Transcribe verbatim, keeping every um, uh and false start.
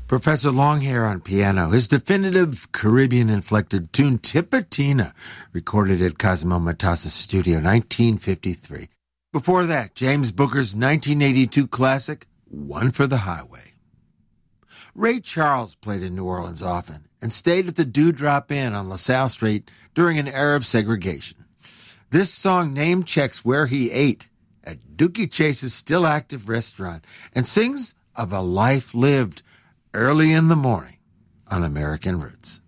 Professor Longhair on piano. His definitive Caribbean-inflected tune, Tipatina, recorded at Cosimo Matassa's studio, nineteen fifty-three. Before that, James Booker's nineteen eighty-two classic, One for the Highway. Ray Charles played in New Orleans often and stayed at the Dewdrop Inn on LaSalle Street during an era of segregation. This song name checks where he ate at Dookie Chase's still active restaurant and sings of a life lived early in the morning on American Roots.